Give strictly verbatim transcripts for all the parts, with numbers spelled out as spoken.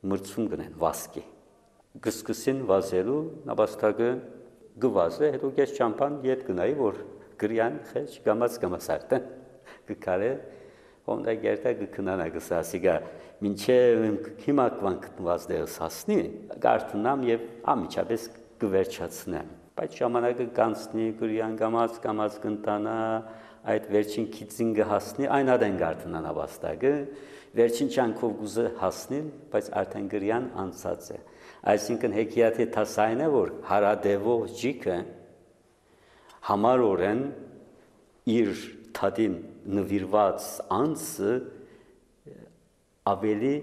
մրցում գնեն վասկի։ Գսկսին վազելու նաբաստակը գվազը հետո կես ճամփան ետ գնայի որ գրյան խեչ գամած գամասարտը գկարե հոնդա գերտա գքնանա գսասիգա մինչև հիմա կվանքված դերս հասնի գարտնամ եւ ամիջապես գվերջացնեմ բայց ժամանակը կանցնի գրյան գամած գամած կընտանա այդ վերջին քիծինգը հասնի այն ադեն գարտնան ավաստակը վերջին ճանկով գուզը հասնի բայց արդեն գրյան անցած է այսինքն հեքիաթի տասային է որ հարադևող ջիկը համարորեն իր թադին նվիրված անձը ավելի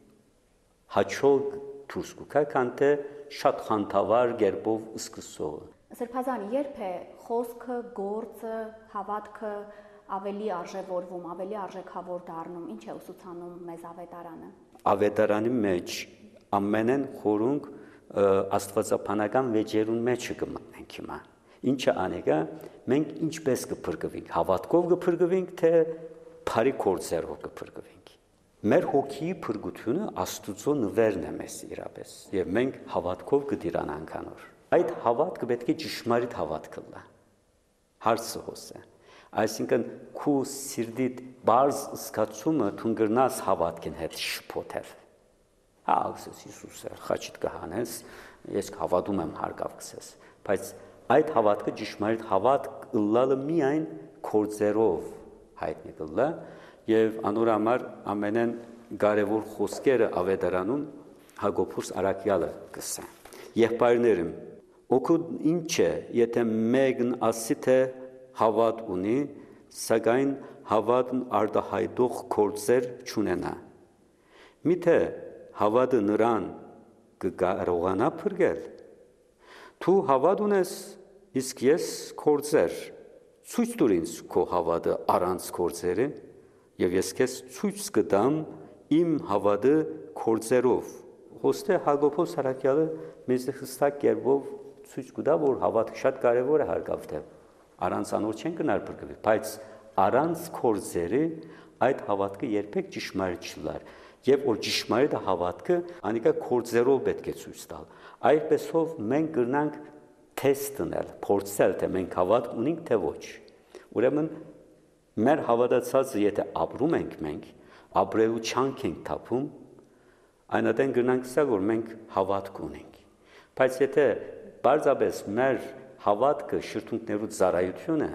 հաճող դուրս կգա քան թե շատ խանդավառ գերբով սկսողը Սրբազան երբ է խոսքը գործը հավատքը ավելի արժևորվում ավելի արժեքավոր դառնում ինչ է ուսուցանում մեզ ավետարանը Ավետարանի մեջ ամենեն խորունգ աստվածապանական վեճերուն մեջը կմտնենք հիմա ինչը անեգա մենք ինչպես կփրկվենք հավատքով կփրկվենք թե բարի գործերով կփրկվենք մեր հոգի փրկությունը աստուծո նվերն է մեզ իրապես եւ մենք հավատքով կդիրանանք անոր այդ հավատքը պետք է ճշմարիտ հավատք լա հարցը հոսե այսինքն քու սիրտիդ բարձ սկացումը թունգրնաս հավատքին հետ շփոթել հա Հիսուսը խաչիտ կհանես ես հավատում եմ հարկավ կսես բայց այդ հավատքը ճշմարիտ հավատք լալը միայն կորձերով հայտնի կլա եւ անոր համար ամենեն կարևոր խոսքերը ավետարանում Հակոբոս Արաքյալը կսա եղբայրներım օգուտ ինչ է եթե մեկն ասի թե հավատ ունի սակայն հավատն արտահայտող գործեր չունենա միթե հավատը նրան կկարողանա փրկել Դու հավատ ունես իսկ ես գործեր ցույց տուր ինձ քո հավատը առանց գործերի եւ ես քեզ ցույց կտամ իմ հավատը գործերով Ոստե Հակոբոս Արաքյալը մեզ հստակ կերպով ցույց կտա որ հավատքը շատ կարեւոր է հարկավ թե առանց անոր չեն գնալ փրկվել բայց առանց գործերի այդ հավատքը երբեք ճշմարիտ չլար եւ որ ճշմարիտ հավատքը անիկա գործերով պետք է ցույց տալ այդպեսով մենք կգնանք թեստ տնել փորձել թե մենք հավատ ունենք թե ոչ ուրեմն մեր հավատացածը եթե ապրում ենք մենք ապրելու չանք ենք թափում այնատեն գնանք սա որ մենք հավատք ունենք բայց եթե բարձաբես մեր հավատքը շրթունքներու ծառայությունը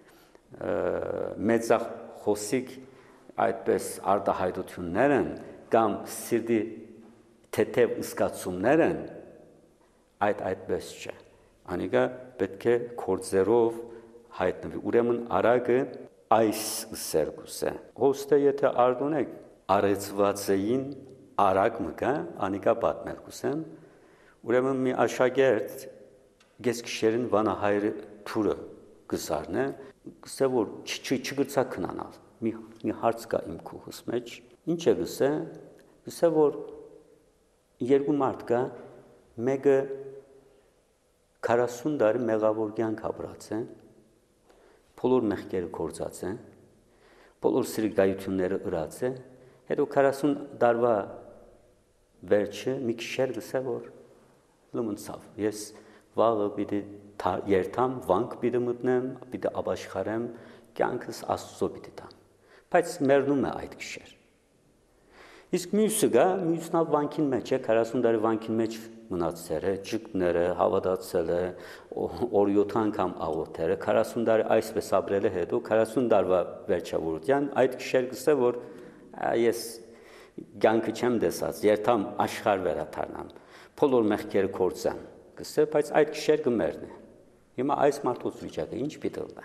մեծախ խոսիկ այդպես արտահայտություններ են կամ սիրտի թեթև զգացումներ են այդ այդպես չէ անիկա պետք է գործերով հայտնվի ուրեմն արագը այս սերգուսը հոստը եթե արդյունեք արեցվածային արագ մկա անիկա պատմել կուսեն ուրեմն մի աշակերտ գեսքշերին վանահայրը թուրը գսարնե գսե որ չգծա քնանալ մի մի հարց կա իմ քուհուս մեջ ինչ է գսե գսե որ երկու մարդ կա մեկը քառասուն տարի մեղավոր կյանք ապրած է բոլոր մեղքերը կործած է բոլոր սիրգայությունները ըրած է հետո քառասուն տարվա վերջը մի քիշեր գսե որ լմնցավ ես վաղը պիտի երթամ վանք պիտի մտնեմ պիտի ապաշխարեմ կյանքս Աստծո պիտի տամ բայց մեռնում է այդ քիշեր իսկ մյուսը գա մյուսնա վանքին մեջ է քառասուն տարի վանքին մեջ մնացել է ճկները հավատացել է օր յոթ անգամ աղոթել է քառասուն տարի այսպես ապրել է հետո քառասուն տարվա վերջավորության այդ քիշեր գսե որ ես կյանքը չեմ դեսած երթամ աշխարհ վերադառնամ բոլոր մեղքերը կործան գսե բայց այդ քիշեր կմեռնի հիմա այս մարդոց վիճակը ինչ պիտի լա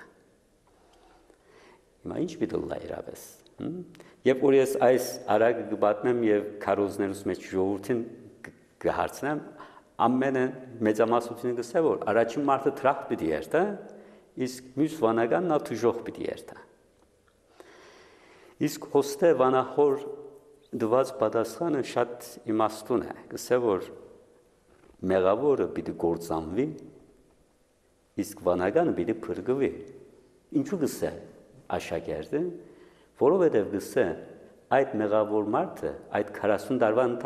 հիմա ինչ պիտի լա իրավես Երբ որ ես այս արագը կպատմեմ եւ քարոզներուս մեջ ժողովրդին կհարցնեմ, ամենը մեծամասնությունը կսե որ առաջին մարդը թրախ պիտի երթա, իսկ մյուս վանականն նա թուժող պիտի երթա։ Իսկ հոստե վանահոր դված պատասխանը շատ իմաստուն է, կսե որ մեղավորը պիտի գործանվի, իսկ վանականը պիտի փրկվի։ Ինչու կսե աշակերտը, որովհետև գսե այդ մեղավոր մարդը այդ քառասուն տարվա